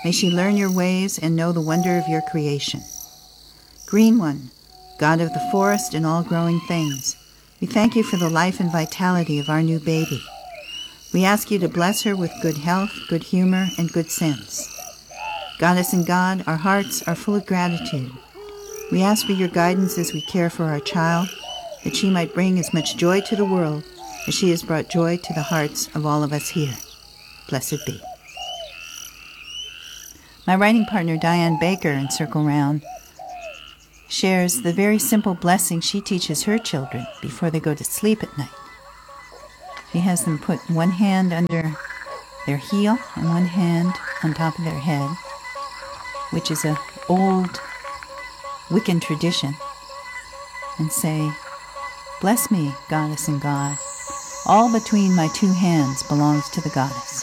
May she learn your ways and know the wonder of your creation. Green One, God of the forest and all growing things, we thank you for the life and vitality of our new baby. We ask you to bless her with good health, good humor, and good sense. Goddess and God, our hearts are full of gratitude. We ask for your guidance as we care for our child, that she might bring as much joy to the world as she has brought joy to the hearts of all of us here. Blessed be. My writing partner, Diane Baker, in Circle Round, shares the very simple blessing she teaches her children before they go to sleep at night. She has them put one hand under their heel and one hand on top of their head, which is an old Wiccan tradition, and say, "Bless me, Goddess and God. All between my two hands belongs to the Goddess."